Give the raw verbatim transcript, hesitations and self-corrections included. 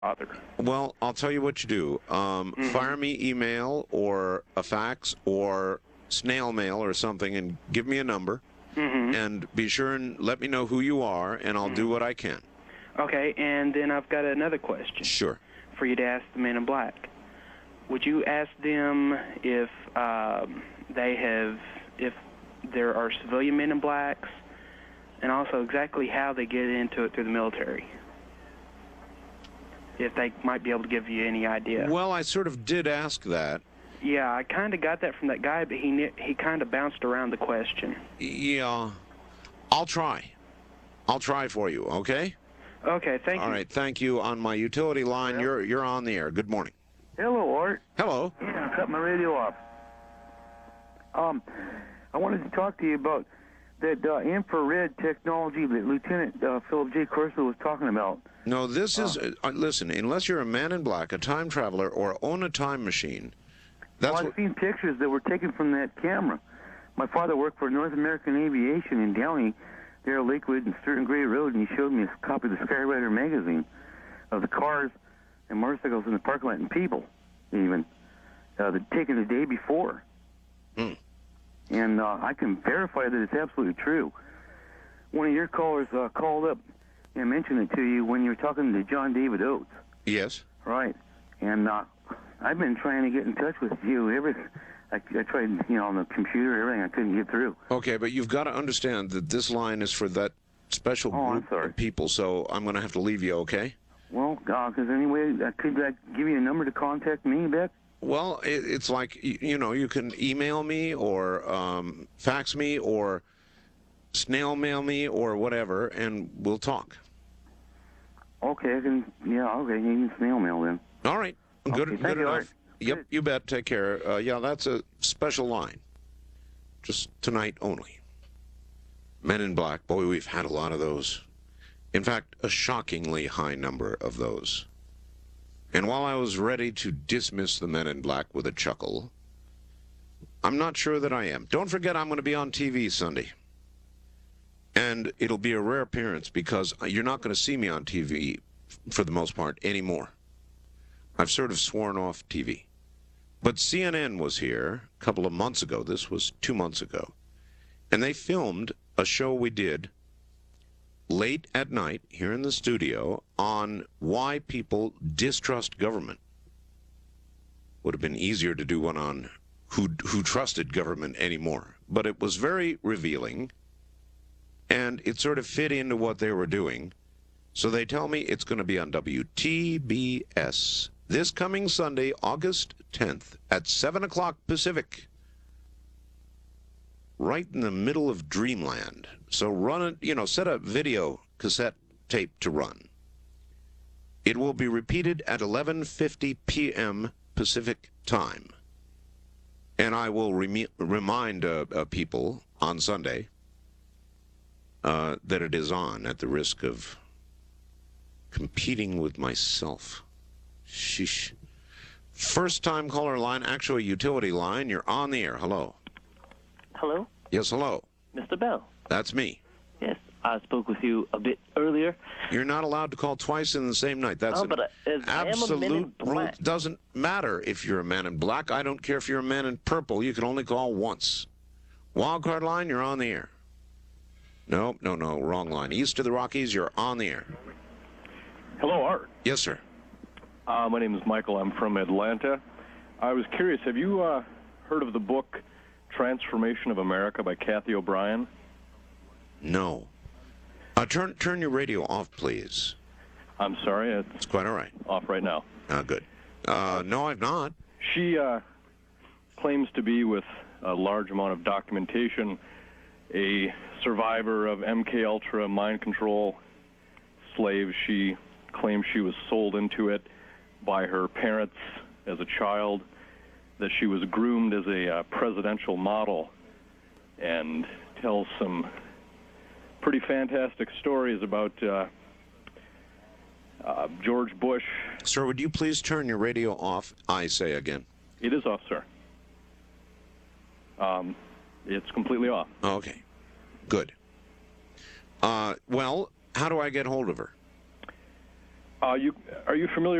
bother. Well, I'll tell you what you do. Um, Mm-hmm. Fire me email or a fax or snail mail or something and give me a number. Mm-hmm. And be sure and let me know who you are, and I'll Mm-hmm. do what I can. Okay, and then I've got another question. Sure. For you to ask the Men in Black. Would you ask them if um, they have, if there are civilian Men in Blacks, and also exactly how they get into it through the military? If they might be able to give you any idea. Well, I sort of did ask that. Yeah, I kind of got that from that guy, but he he kind of bounced around the question. Yeah. I'll try. I'll try for you, okay? Okay, thank you. All right, thank you. On my utility line, Yep. you're you're on the air. Good morning. Hello, Art. Hello. Yeah, I cut my radio off. Um, I wanted to talk to you about that uh, infrared technology that Lieutenant uh, Philip J. Corso was talking about. No, this is, uh, listen, unless you're a man in black, a time traveler, or own a time machine, that's Well, I've what, seen pictures that were taken from that camera. My father worked for North American Aviation in Downey, there at Lakewood and Sturton Gray Road, and he showed me a copy of the Skyrider magazine of the cars and motorcycles in the parking lot and people, even, uh, the, taken the day before. Hmm. And uh, I can verify that it's absolutely true. One of your callers uh, called up and mentioned it to you when you were talking to John David Oates. yes. Right. And uh, I've been trying to get in touch with you. Every, I, I tried, you know, on the computer, everything. I couldn't get through. Okay, but you've got to understand that this line is for that special Oh, I'm group sorry. of people, so I'm going to have to leave you, okay? Well, uh, is there any way, uh, could I give you a number to contact me, Beck? Well, it, it's like, you, you know, you can email me or um, fax me or snail mail me or whatever, and we'll talk. Okay, I can, yeah, okay, you can snail mail then. All right. Good, Okay, good thank you, enough. Art. Yep, Good. you bet. Take care. Uh, yeah, that's a special line. Just tonight only. Men in Black. Boy, we've had a lot of those. In fact, a shockingly high number of those. And while I was ready to dismiss the Men in Black with a chuckle, I'm not sure that I am. Don't forget I'm going to be on T V Sunday. And it'll be a rare appearance because you're not going to see me on T V, for the most part, anymore. I've sort of sworn off T V. But C N N was here a couple of months ago. This was two months ago. And they filmed a show we did late at night here in the studio on why people distrust government. Would have been easier to do one on who who trusted government anymore. But it was very revealing, and it sort of fit into what they were doing. So they tell me it's going to be on W T B S this coming Sunday, August tenth, at seven o'clock Pacific, right in the middle of dreamland. So run it, you know, set a video cassette tape to run. It will be repeated at eleven fifty p m Pacific time. And I will remi- remind uh, uh, people on Sunday uh, that it is on, at the risk of competing with myself. Sheesh. First time caller line, actually utility line. You're on the air. Hello. Hello, Yes, hello. Mister Bell. That's me. Yes, I spoke with you a bit earlier. You're not allowed to call twice in the same night. That's Oh, an but I, as I am a man in absolute rule. black. Doesn't matter if you're a man in black. I don't care if you're a man in purple. You can only call once. Wildcard line, you're on the air. No, no, no, wrong line. East of the Rockies, you're on the air. Hello, Art. Yes, sir. Uh, my name is Michael. I'm from Atlanta. I was curious, have you uh, heard of the book Transformation of America by Kathy O'Brien? No. Uh, turn turn your radio off, please. I'm sorry, it's It's quite all right. off right now. Uh, good. Uh, no, I've not. She uh, claims to be, with a large amount of documentation, a survivor of M K Ultra mind control slaves. She claims she was sold into it by her parents as a child, that she was groomed as a uh, presidential model, and tells some pretty fantastic stories about uh, uh, George Bush. Sir, would you please turn your radio off, I say again? It is off, sir. Um, it's completely off. Okay. Good. Uh, well, how do I get hold of her? Uh, you are you familiar